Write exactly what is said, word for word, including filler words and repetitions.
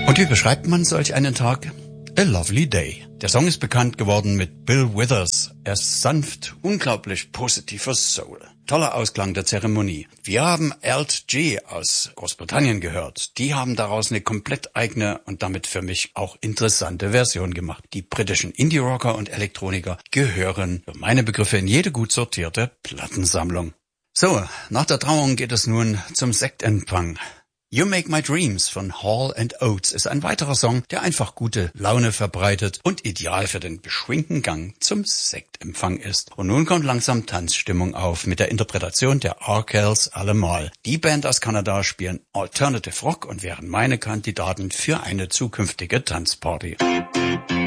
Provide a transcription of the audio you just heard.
Und wie beschreibt man solch einen Tag? A Lovely Day. Der Song ist bekannt geworden mit Bill Withers. Er ist sanft, unglaublich positiver Soul. Toller Ausklang der Zeremonie. Wir haben Alt G aus Großbritannien gehört. Die haben daraus eine komplett eigene und damit für mich auch interessante Version gemacht. Die britischen Indie-Rocker und Elektroniker gehören für meine Begriffe in jede gut sortierte Plattensammlung. So, nach der Trauung geht es nun zum Sektempfang. You Make My Dreams von Hall and Oates ist ein weiterer Song, der einfach gute Laune verbreitet und ideal für den beschwingten Gang zum Sektempfang ist. Und nun kommt langsam Tanzstimmung auf mit der Interpretation der Arkells allemal. Die Band aus Kanada spielen Alternative Rock und wären meine Kandidaten für eine zukünftige Tanzparty.